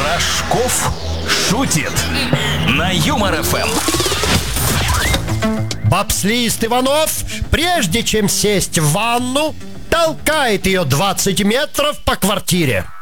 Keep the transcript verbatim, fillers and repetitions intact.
Рожков шутит на Юмор ФМ. Бобслист Иванов, прежде чем сесть в ванну, толкает ее двадцать метров по квартире.